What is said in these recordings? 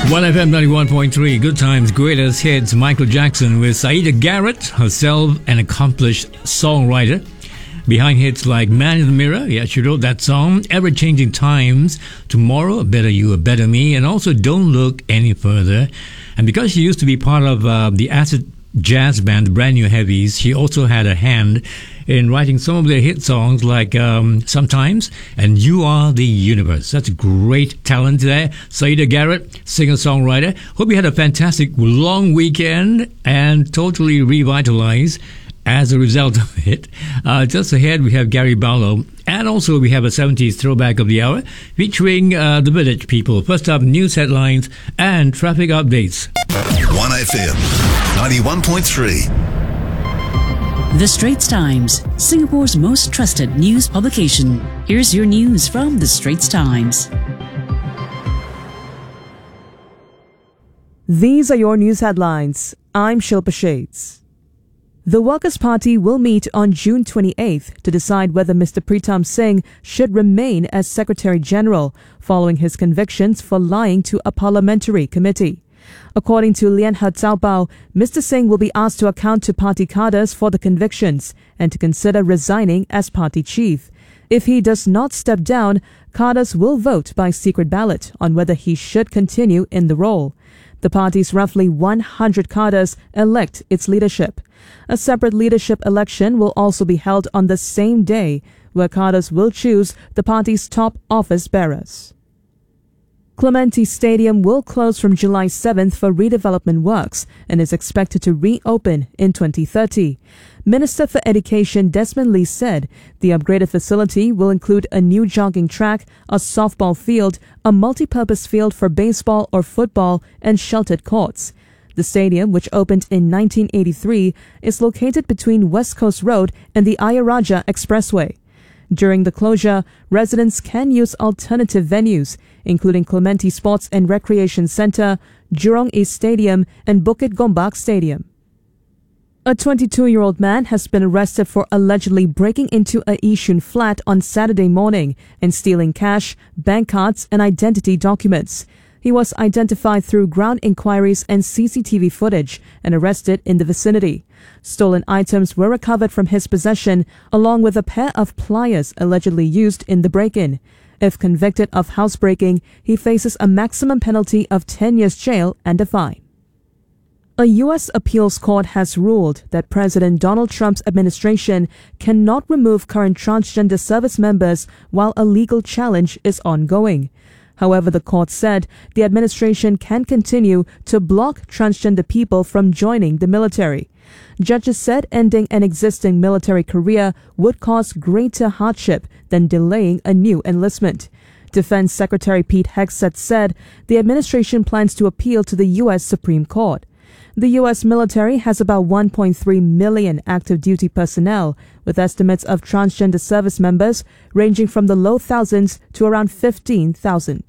1FM 91.3, Good Times, Greatest Hits. Michael Jackson with Saida Garrett, herself an accomplished songwriter. Behind hits like Man in the Mirror, yeah, she wrote that song, Ever Changing Times, Tomorrow, A Better You, A Better Me, and also Don't Look Any Further. And because she used to be part of the acid jazz band, the Brand New Heavies, she also had a hand in writing some of their hit songs like Sometimes and You Are the Universe. That's great talent there. Saida Garrett, singer-songwriter. Hope you had a fantastic long weekend and totally revitalized as a result of it. Just ahead, we have Gary Barlow. And also, we have a 70s throwback of the hour featuring the Village People. First up, news headlines and traffic updates. 1FM 91.3. The Straits Times, Singapore's most trusted news publication. Here's your news from The Straits Times. These are your news headlines. I'm Shilpa Shades. The Workers' Party will meet on June 28th to decide whether Mr. Pritam Singh should remain as Secretary General following his convictions for lying to a parliamentary committee. According to Lian He Zaobao, Mr. Singh will be asked to account to party cadres for the convictions and to consider resigning as party chief. If he does not step down, cadres will vote by secret ballot on whether he should continue in the role. The party's roughly 100 cadres elect its leadership. A separate leadership election will also be held on the same day, where cadres will choose the party's top office bearers. Clementi Stadium will close from July 7th for redevelopment works and is expected to reopen in 2030. Minister for Education Desmond Lee said the upgraded facility will include a new jogging track, a softball field, a multi-purpose field for baseball or football, and sheltered courts. The stadium, which opened in 1983, is located between West Coast Road and the Ayer Rajah Expressway. During the closure, residents can use alternative venues, including Clementi Sports and Recreation Centre, Jurong East Stadium, and Bukit Gombak Stadium. A 22-year-old man has been arrested for allegedly breaking into a Yishun flat on Saturday morning and stealing cash, bank cards, and identity documents. He was identified through ground inquiries and CCTV footage and arrested in the vicinity. Stolen items were recovered from his possession, along with a pair of pliers allegedly used in the break-in. If convicted of housebreaking, he faces a maximum penalty of 10 years jail and a fine. A U.S. appeals court has ruled that President Donald Trump's administration cannot remove current transgender service members while a legal challenge is ongoing. However, the court said the administration can continue to block transgender people from joining the military. Judges said ending an existing military career would cause greater hardship than delaying a new enlistment. Defense Secretary Pete Hegseth said the administration plans to appeal to the U.S. Supreme Court. The U.S. military has about 1.3 million active duty personnel, with estimates of transgender service members ranging from the low thousands to around 15,000.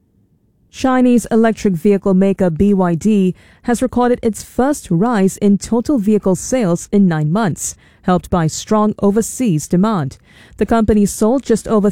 Chinese electric vehicle maker BYD has recorded its first rise in total vehicle sales in 9 months, helped by strong overseas demand. The company sold just over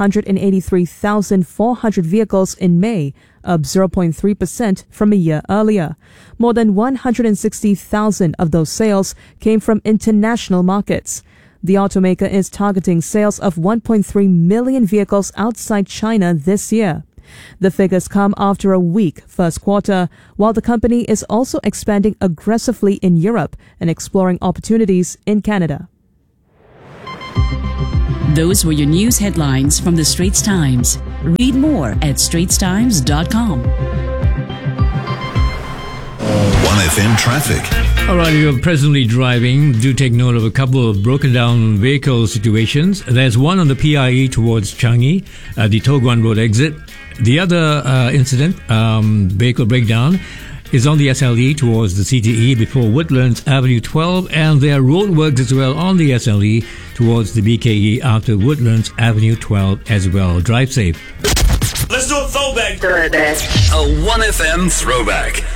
383,400 vehicles in May, up 0.3% from a year earlier. More than 160,000 of those sales came from international markets. The automaker is targeting sales of 1.3 million vehicles outside China this year. The figures come after a weak first quarter, while the company is also expanding aggressively in Europe and exploring opportunities in Canada. Those were your news headlines from The Straits Times. Read more at straitstimes.com. 1FM traffic. All right, you're presently driving. Do take note of a couple of broken down vehicle situations. There's one on the PIE towards Changi, the Toh Guan Road exit. The other incident, vehicle breakdown, is on the SLE towards the CTE before Woodlands Avenue 12, and there are roadworks as well on the SLE towards the BKE after Woodlands Avenue 12 as well. Drive safe. Let's do a throwback. A 1FM throwback.